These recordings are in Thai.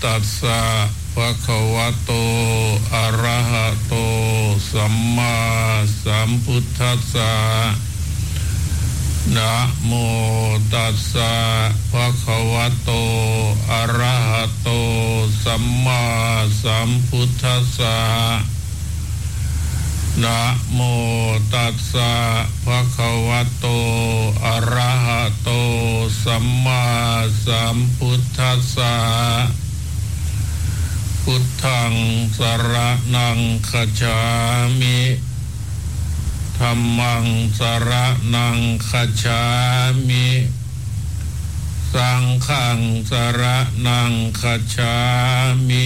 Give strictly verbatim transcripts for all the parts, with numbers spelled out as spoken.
ตัสสะภะคะวะโตอะระหะโตสัมมาสัมพุทธัสสะนะโมตัสสะภะคะวะโตอะระหะโตสัมมาสัมพุทธัสสะนะโมตัสสะภะคะวะโตอะระหะโตสัมมาสัมพุทธัสสะพุทธังสรณังคัจฉามิธัมมังสรณังคัจฉามิสังฆังสรณังคัจฉามิ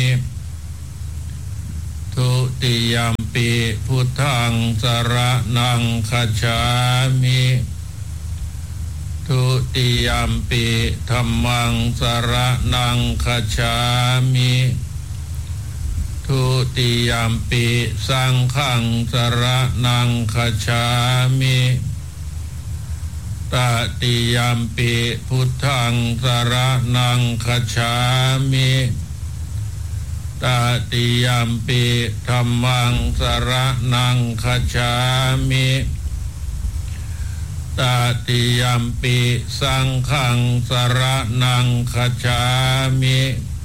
ทุติยัมปิพุทธังสรณังคัจฉามิทุติยัมปิธัมมังสรณังคัจฉามิทุติยัมปิสังฆังสรณังคัจฉามิตติยัมปิพุทธังสรณังคัจฉามิตติยัมปิธัมมังสรณังคัจฉามิตติยัมปิสังฆังสรณังคัจฉามิ